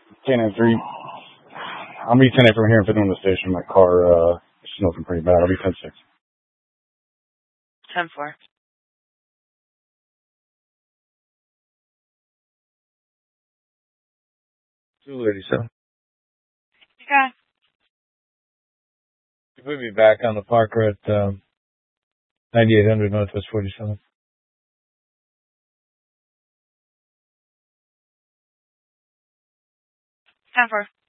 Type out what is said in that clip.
10 and 3. I'll be 10 from here and 50 on the station. My car, smoking pretty bad. I'll be 10-6. 10-4. $2.87. Okay. You put me back on the Parker at 9800 Northwest 47. 10-4.